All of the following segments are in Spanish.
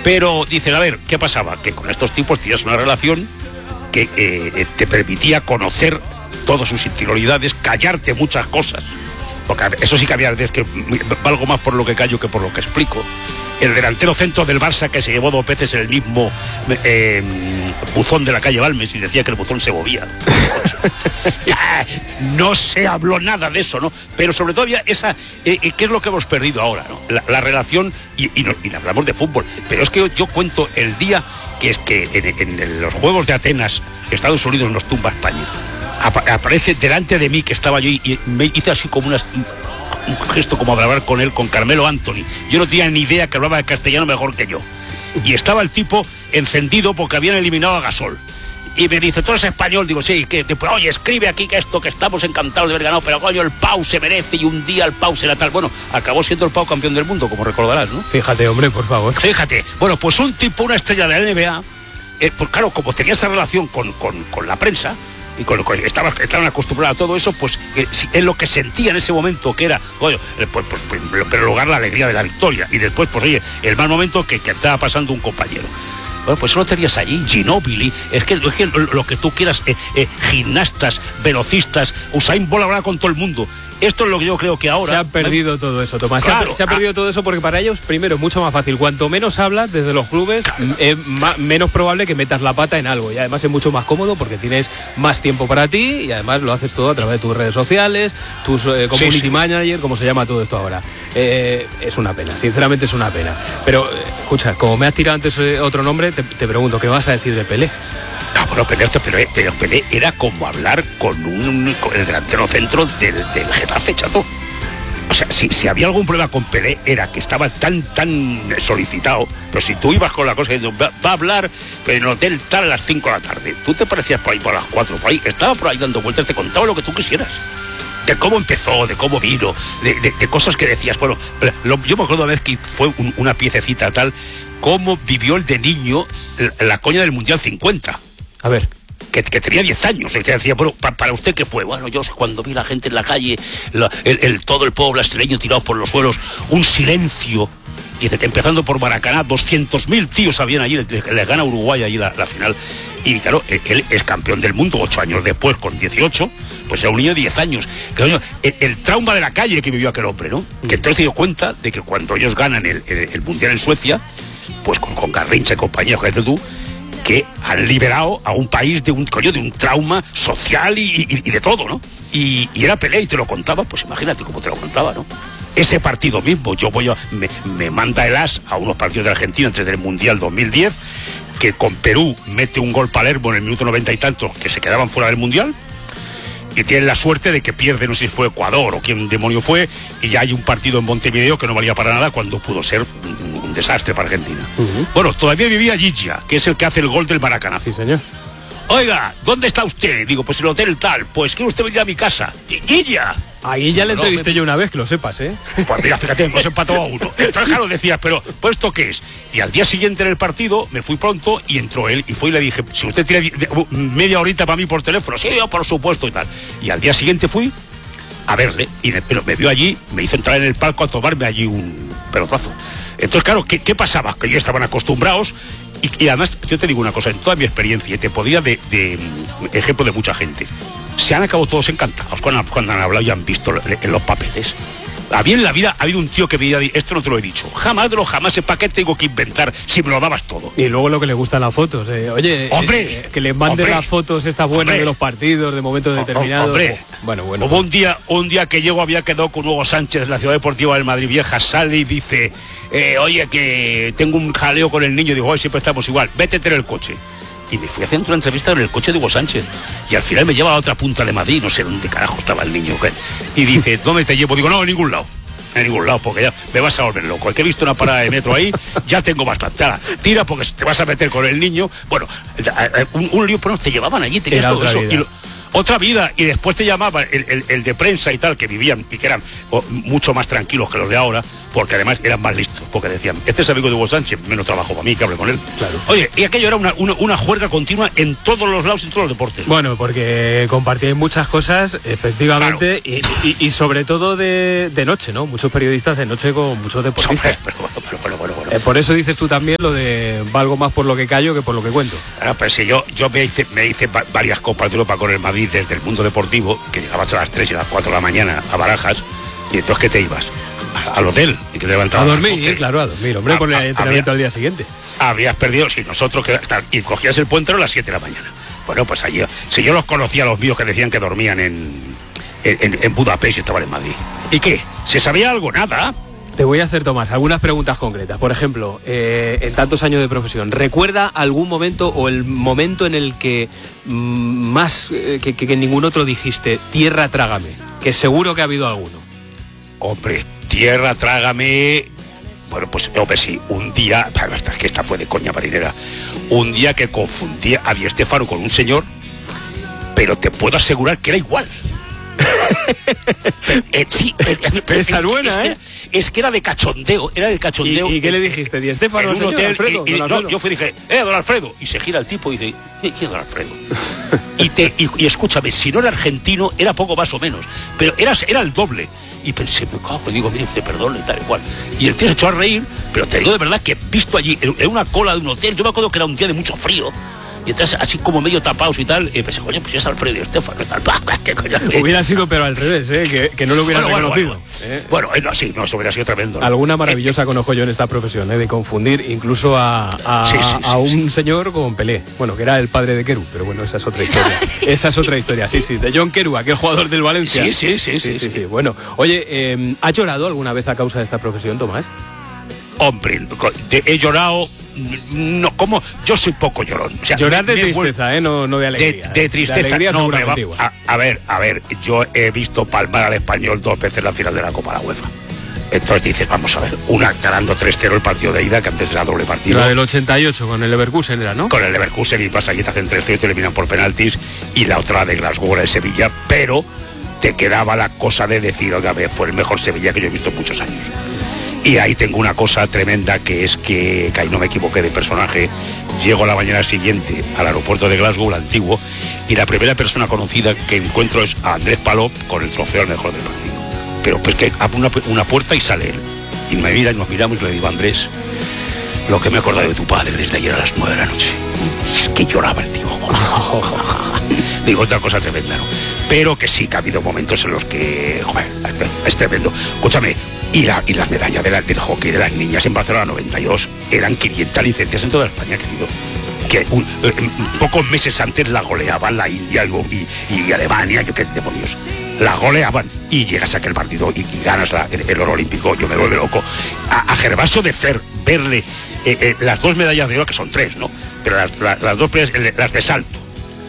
Pero dicen, a ver, ¿qué pasaba? Que con estos tipos tenías una relación que te permitía conocer todas sus interioridades, callarte muchas cosas. Porque eso sí que había veces que valgo más por lo que callo que por lo que explico. El delantero centro del Barça que se llevó 2 veces el mismo buzón de la calle Balmes y decía que el buzón se movía. No se habló nada de eso, ¿no? Pero sobre todo había esa... ¿qué es lo que hemos perdido ahora, ¿no? La relación, y hablamos de fútbol, pero es que yo cuento el día que es que en los Juegos de Atenas, Estados Unidos nos tumba España. Aparece delante de mí, que estaba yo, y me hice así como un gesto como hablar con él, con Carmelo Anthony. Yo no tenía ni idea que hablaba de castellano mejor que yo. Y estaba el tipo encendido porque habían eliminado a Gasol. Y me dice, ¿tú eres español? Digo, sí, que oye, escribe aquí que estamos encantados de haber ganado, pero coño, el Pau se merece y un día el Pau será tal. Bueno, acabó siendo el Pau campeón del mundo, como recordarás, ¿no? Fíjate, hombre, por favor. Fíjate. Bueno, pues un tipo, una estrella de la NBA, pues claro, como tenía esa relación con la prensa, y con lo que estaban acostumbrados a todo eso, pues es lo que sentía en ese momento, que era, coño, pues en primer lugar la alegría de la victoria, y después, pues oye, el mal momento que estaba pasando un compañero. Bueno, pues solo tenías allí Ginóbili, es que lo que tú quieras, gimnastas, velocistas, Usain Bolt hablaba con todo el mundo. Esto es lo que yo creo que ahora... Se ha perdido todo eso, Tomás. Claro, se ha perdido todo eso porque para ellos, primero, es mucho más fácil. Cuanto menos hablas desde los clubes, claro, es menos probable que metas la pata en algo. Y además es mucho más cómodo porque tienes más tiempo para ti y además lo haces todo a través de tus redes sociales, tus community manager, como se llama todo esto ahora. Es una pena, sinceramente es una pena. Pero, escucha, como me has tirado antes otro nombre, te pregunto, ¿qué vas a decir de Pelé? No, bueno, pero Pelé era como hablar con el delantero centro del Getafe, chato. O sea, si había algún problema con Pelé era que estaba tan solicitado, pero si tú ibas con la cosa que va a hablar en el hotel tal a las 5 de la tarde, tú te parecías por ahí por las 4, por ahí, estaba por ahí dando vueltas, te contaba lo que tú quisieras. De cómo empezó, de cómo vino, de cosas que decías. Bueno, yo me acuerdo una vez que fue una piececita tal, cómo vivió el de niño la coña del Mundial 50. A ver. Que tenía 10 años, y te decía, bueno, ¿para usted qué fue? Bueno, yo cuando vi la gente en la calle, todo el pueblo brasileño tirado por los suelos, un silencio, y empezando por Maracaná, 200.000 tíos habían allí, les gana Uruguay allí la final, y claro, él es campeón del mundo 8 años después, con 18, pues era un niño de 10 años, que coño, el trauma de la calle que vivió aquel hombre, ¿no? Que entonces se dio cuenta de que cuando ellos ganan el Mundial en Suecia, pues con Garrincha y compañía, que tú, que han liberado a un país de un trauma social y de todo, ¿no? Y era Pelé y te lo contaba, pues imagínate cómo te lo contaba, ¿no? Ese partido mismo, me manda el as a unos partidos de Argentina antes del Mundial 2010, que con Perú mete un gol Palermo en el minuto 90 y tantos, que se quedaban fuera del Mundial, y tienen la suerte de que pierde, no sé si fue Ecuador o quién demonio fue, y ya hay un partido en Montevideo que no valía para nada cuando pudo ser un desastre para Argentina. Bueno, todavía vivía Gigia, que es el que hace el gol del Maracaná. Sí, señor. Oiga, ¿dónde está usted? Digo, pues en el hotel tal. Pues quiere usted venir a mi casa. Gigia. Ahí ya le entrevisté yo una vez, que lo sepas, ¿eh? Pues mira, fíjate, hemos empatado a 1. Entonces, claro, decías, pero ¿pues esto qué es? Y al día siguiente en el partido, me fui pronto y entró él y fue y le dije, si usted tiene media horita para mí por teléfono, sí, yo por supuesto y tal. Y al día siguiente fui a verle pero me vio allí, me hizo entrar en el palco a tomarme allí un pelotazo. Entonces, claro, ¿qué pasaba? Que ya estaban acostumbrados y además, yo te digo una cosa, en toda mi experiencia, y te podía de ejemplo de mucha gente, se han acabado todos encantados cuando han hablado y han visto en los papeles. Había en la vida, ha habido un tío que me dijo, esto no te lo he dicho, jamás ¿para qué tengo que inventar si me lo dabas todo? Y luego lo que le gustan las fotos, oye, hombre, que les manden las fotos estas buenas de los partidos, de momentos determinados. Hombre, bueno. Hubo un día que llego, había quedado con Hugo Sánchez en la Ciudad Deportiva del Madrid Vieja, sale y dice, oye, que tengo un jaleo con el niño, digo, hoy siempre estamos igual, vétete en el coche. Y me fui haciendo una entrevista en el coche de Hugo Sánchez. Y al final me lleva a la otra punta de Madrid, no sé dónde carajo estaba el niño. Y dice, ¿dónde te llevo? Digo, no, en ningún lado. En ningún lado, porque ya me vas a volver loco. El que he visto una parada de metro ahí, ya tengo bastante. Tira porque te vas a meter con el niño. Bueno, un lío, pero te llevaban allí, tenías todo eso. Otra vida, y después te llamaba el de prensa y tal, que vivían y que eran mucho más tranquilos que los de ahora, porque además eran más listos, porque decían, este es amigo de Hugo Sánchez, menos trabajo para mí que hable con él. Claro. Oye, y aquello era una juerga continua en todos los lados y en todos los deportes. Bueno, porque compartíais muchas cosas, efectivamente, claro. y sobre todo de noche, ¿no? Muchos periodistas de noche con muchos deportistas. Pero, bueno. Por eso dices tú también lo de valgo más por lo que callo que por lo que cuento. Pues si yo me hice varias Copas de Europa con el Madrid desde el mundo deportivo, que llegabas a las 3 y a las 4 de la mañana a Barajas, y entonces ¿qué te ibas? Al hotel, y que te levantabas a dormir, claro, a dormir, hombre, con el entrenamiento al día siguiente. Habías perdido, si nosotros, y cogías el puente a las 7 de la mañana. Bueno, pues allí, si yo los conocía, los míos que decían que dormían en Budapest y estaban en Madrid. ¿Y qué? ¿Se sabía algo? Nada. Te voy a hacer, Tomás, algunas preguntas concretas. Por ejemplo, en tantos años de profesión, ¿recuerda algún momento o el momento en el que más que en ningún otro dijiste, tierra trágame? Que seguro que ha habido alguno. Hombre, tierra trágame. Bueno, pues hombre, sí, un día, es que esta fue de coña marinera, un día que confundía a Di Stéfano con un señor, pero te puedo asegurar que era igual. Sí, esa es buena, es que era de cachondeo, ¿Y qué le dijiste? ¿Di Stéfano, en un hotel? Alfredo, Yo fui y dije, don Alfredo, y se gira el tipo y dice, ¿qué don Alfredo? y escúchame, si no era argentino, era poco más o menos, pero era el doble. Y pensé, me cago, digo, mire usted, perdón, y tal igual. Y el tío se echó a reír, pero te digo de verdad que visto allí, en una cola de un hotel, yo me acuerdo que era un día de mucho frío, y entonces así como medio tapados y tal, y pensé, coño, pues es Alfredo y Stéfano y tal. ¿Qué coño? Hubiera sido pero al revés, que no lo hubieran reconocido. Bueno, sí, no, eso hubiera sido tremendo, ¿no? Alguna maravillosa conozco yo en esta profesión, de confundir incluso a un señor con Pelé. Bueno, que era el padre de Querú, pero bueno, esa es otra historia. Esa es otra historia, sí, de John Querú, aquel jugador del Valencia. Sí. Bueno, oye, ¿has llorado alguna vez a causa de esta profesión, Tomás? Hombre, he llorado. No, como yo soy poco llorón. O sea, llorar de tristeza, no de alegría. De tristeza, de alegría no, a ver, yo he visto palmar al Español 2 veces la final de la Copa de la UEFA. Entonces dices, vamos a ver, una ganando 3-0 el partido de ida, que antes era doble partido. La del 88 con el Leverkusen era, ¿no? Con el Leverkusen, y pasa allí, te hacen 3-0 y te eliminan por penaltis, y la otra de Glasgow era el Sevilla, pero te quedaba la cosa de decir, oiga, fue el mejor Sevilla que yo he visto en muchos años. Y ahí tengo una cosa tremenda, que es que ahí no me equivoqué de personaje. Llego a la mañana siguiente al aeropuerto de Glasgow, el antiguo, y la primera persona conocida que encuentro es a Andrés Palop con el trofeo al mejor del partido. Pero pues que abre una puerta y sale él. Y me mira y nos miramos y le digo, Andrés, lo que me he acordado de tu padre desde ayer a las 9 de la noche. Es que lloraba el tío. Digo, otra cosa tremenda, ¿no? Pero que sí, que ha habido momentos en los que, joder, es tremendo. Escúchame, y las medallas del hockey de las niñas en Barcelona 92 eran 500 licencias en toda España, querido. Que pocos meses antes la goleaban la India y Alemania, yo qué demonios. La goleaban, y llegas a aquel partido y ganas el oro olímpico. Yo me vuelvo loco. A Gervasio de Fer, verle las 2 medallas de oro, que son 3, ¿no? Pero las 2 las de salto.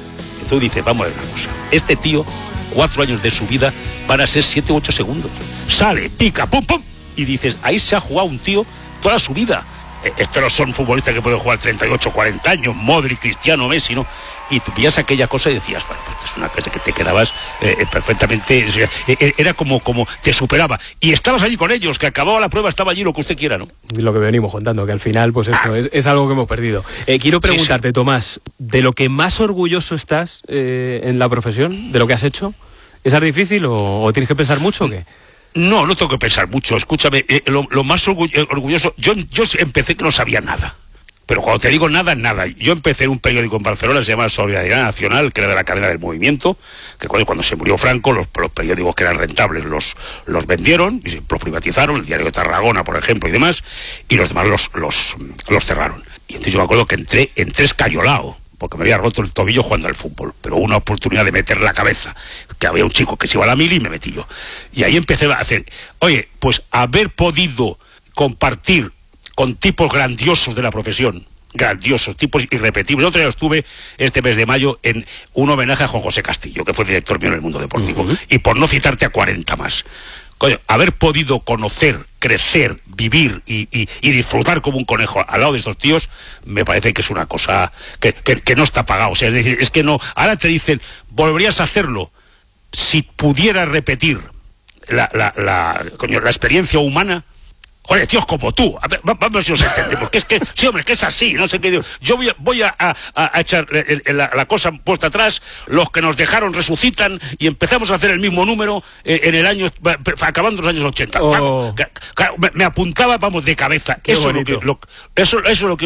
Y tú dices, vamos a ver una cosa. Este tío, 4 años de su vida van a ser 7 u 8 segundos. Sale, pica, pum, pum. Y dices, ahí se ha jugado un tío toda su vida. Estos no son futbolistas que pueden jugar 38, 40 años, Modric, Cristiano, Messi, ¿no? Y tú pillas aquella cosa y decías, bueno, pues es una cosa que te quedabas perfectamente, era como te superaba. Y estabas allí con ellos, que acababa la prueba, estaba allí lo que usted quiera, ¿no? Lo que venimos contando, que al final, pues esto es algo que hemos perdido. Quiero preguntarte, Tomás, ¿de lo que más orgulloso estás en la profesión, de lo que has hecho? ¿Es difícil o tienes que pensar mucho o qué? No tengo que pensar mucho. Escúchame, lo más orgulloso, yo empecé que no sabía nada. Pero cuando te digo nada, nada. Yo empecé en un periódico en Barcelona, se llama Solidaridad Nacional, que era de la cadena del Movimiento, que cuando se murió Franco, los periódicos que eran rentables los vendieron, y los privatizaron, el Diario de Tarragona, por ejemplo, y demás, y los demás los cerraron. Y entonces yo me acuerdo que entré escayolado, porque me había roto el tobillo jugando al fútbol, pero una oportunidad de meter la cabeza, que había un chico que se iba a la mili y me metí yo. Y ahí empecé a hacer, oye, pues haber podido compartir con tipos grandiosos de la profesión, grandiosos, tipos irrepetibles. Otro día estuve este mes de mayo en un homenaje a Juan José Castillo, que fue director mío en el Mundo Deportivo, y por no citarte a 40 más. Coño, haber podido conocer, crecer, vivir y disfrutar como un conejo al lado de estos tíos, me parece que es una cosa que no está pagado. O sea, es decir, es que no. Ahora te dicen, volverías a hacerlo si pudieras repetir la experiencia humana. Joder, tíos como tú. A ver, vamos si nos entendemos. Que es que, sí, hombre, que es así, no sé qué. Yo voy a echar la cosa puesta atrás. Los que nos dejaron resucitan y empezamos a hacer el mismo número en el año, acabando los años 80. Oh. Me apuntaba, vamos, de cabeza. Qué Eso bonito. es lo que